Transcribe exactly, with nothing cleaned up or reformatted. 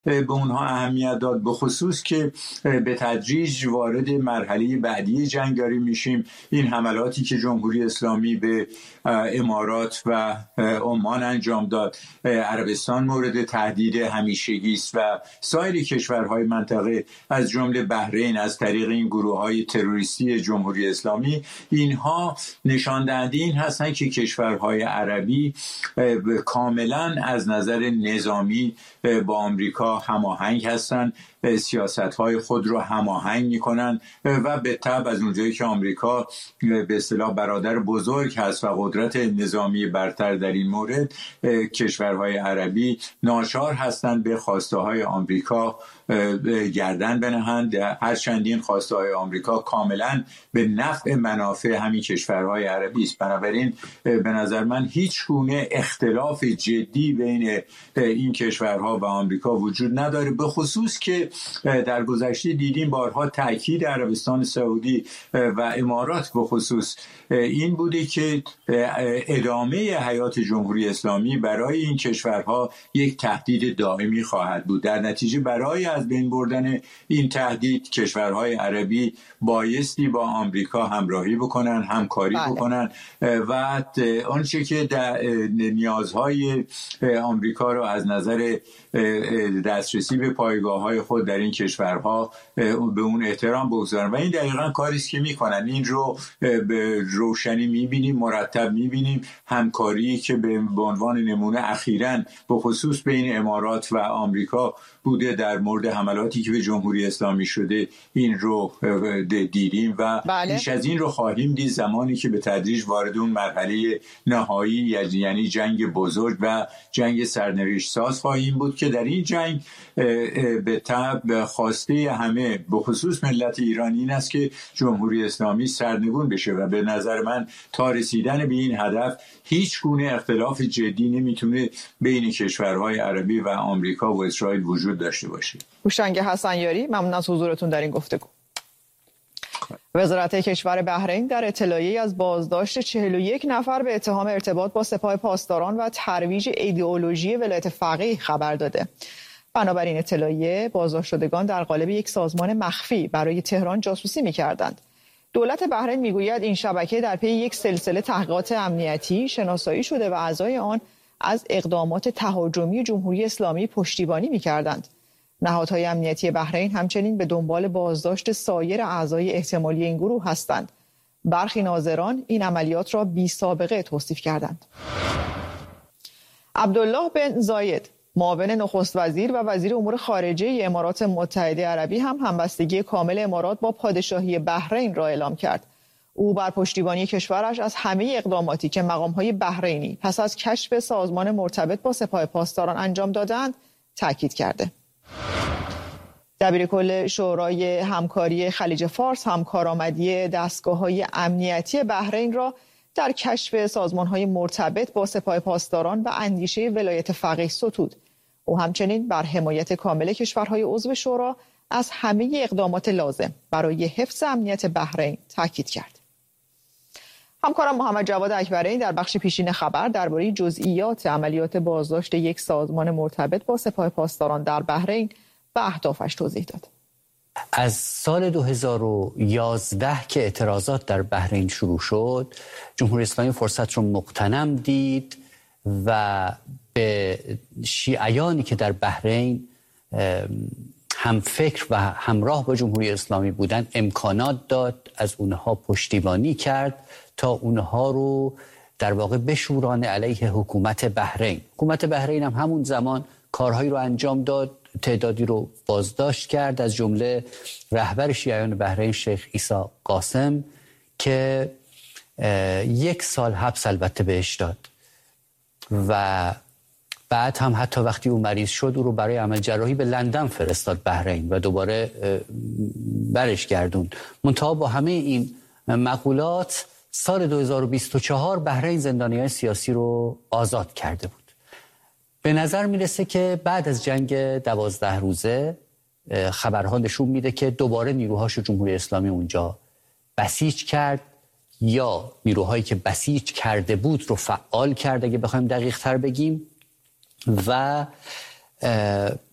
به اونها اهمیت داد، به خصوص که به تدریج وارد مرحله بعدی جنگاری میشیم. این حملاتی که جمهوری اسلامی به امارات و عمان انجام داد، عربستان مورد تهدید همیشگی است و سایر کشورهای منطقه از جمله بحرین از طریق این گروه‌های تروریستی جمهوری اسلامی، اینها نشان دهنده این هستند که کشورهای عربی کاملا از نظر نظامی با آمریکا هماهنگ هستند، سیاست‌های خود رو هماهنگ می‌کنند و به تبع از اونجایی که آمریکا به اصطلاح برادر بزرگ هست و قدرت نظامی برتر در این مورد، کشورهای عربی ناچار هستند به خواسته‌های آمریکا گردن بنهند، هرچند این خواسته‌های آمریکا کاملا به نفع منافع همین کشورهای عربی است. بنابراین به نظر من هیچ گونه اختلاف جدی بین این کشورها و آمریکا وجود نداره، به خصوص که در گذشته دیدیم بارها تأکید عربستان سعودی و امارات به خصوص این بوده که ادامه حیات جمهوری اسلامی برای این کشورها یک تهدید دائمی خواهد بود. در نتیجه برای از بین بردن این تهدید کشورهای عربی بایستی با آمریکا همراهی بکنن، همکاری بله. بکنن و آنچه که نیازهای آمریکا رو از نظر دسترسی به پایگاه‌های خود در این کشورها به اون احترام بگذارن و این دقیقاً کاری است که میکنن. این رو به روشنی میبینیم، مرتب میبینیم همکاری که به عنوان نمونه اخیراً به خصوص بین امارات و آمریکا بوده در مورد حملاتی که به جمهوری اسلامی شده، این رو دیدیم و بله. بیش از این رو خواهیم دید زمانی که به تدریج وارد اون مرحله نهایی یعنی جنگ بزرگ و جنگ سرنوشت ساز خواهیم بود که در این جنگ به تبع خواسته همه به خصوص ملت ایران این است که جمهوری اسلامی سرنگون بشه و به نظر من تا رسیدن به این هدف هیچ گونه اختلاف جدی نمیتونه بین کشورهای عربی و آمریکا و اسرائیل وجود داشته باشه. هوشنگ حسنیاری، ممنون از حضورتون در این گفتگو. وزارت کشور بحرین در اطلاعیه‌ای از بازداشت چهل و یک نفر به اتهام ارتباط با سپاه پاسداران و ترویج ایدئولوژی ولایت فقیه خبر داده. بنابراین اطلاعیه بازداشت شدگان در قالب یک سازمان مخفی برای تهران جاسوسی می‌کردند. دولت بحرین میگوید این شبکه در پی یک سلسله تحقیقات امنیتی شناسایی شده و اعضای آن از اقدامات تهاجمی جمهوری اسلامی پشتیبانی می‌کردند. نهادهای امنیتی بحرین همچنین به دنبال بازداشت سایر اعضای احتمالی این گروه هستند. برخی ناظران این عملیات را بی سابقه توصیف کردند. عبدالله بن زاید، معاون نخست وزیر و وزیر امور خارجه امارات متحده عربی هم همبستگی کامل امارات با پادشاهی بحرین را اعلام کرد. او بر پشتیبانی کشورش از همه اقداماتی که مقام‌های بحرینی پس از کشف سازمان مرتبط با سپاه پاسداران انجام دادند تاکید کرده. دبیرکل شورای همکاری خلیج فارس هم کارآمدی دستگاه‌های امنیتی بحرین را در کشف سازمان‌های مرتبط با سپاه پاسداران و اندیشه ولایت فقیه ستود. او همچنین بر حمایت کامل کشورهای عضو شورا از همه اقدامات لازم برای حفظ امنیت بحرین تاکید کرد. همکارم محمد جواد اکبرین در بخش پیشین خبر درباره جزئیات عملیات بازداشت یک سازمان مرتبط با سپاه پاسداران در بحرین و اهدافش توضیح داد. از سال دو هزار و یازده که اعتراضات در بحرین شروع شد، جمهوری اسلامی فرصت رو مغتنم دید و به شیعیانی که در بحرین هم فکر و همراه با جمهوری اسلامی بودند امکانات داد، از اونها پشتیبانی کرد تا اونها رو در واقع بشورانه علیه حکومت بحرین. حکومت بحرین هم همون زمان کارهایی رو انجام داد، تعدادی رو بازداشت کرد، از جمله رهبر شیعیان بحرین شیخ عیسی قاسم که یک سال حبس البته بهش داد و بعد هم حتی وقتی او مریض شد او رو برای عمل جراحی به لندن فرستاد بحرین و دوباره برش گردون. منتها با همه این مقولات سال دو هزار و بیست و چهار بحرین زندانیان سیاسی رو آزاد کرده بود. به نظر میرسه که بعد از جنگ دوازده روزه خبرها نشون میده که دوباره نیروهاش جمهوری اسلامی اونجا بسیج کرد یا نیروهایی که بسیج کرده بود رو فعال کرد اگه بخوایم دقیق تر بگیم و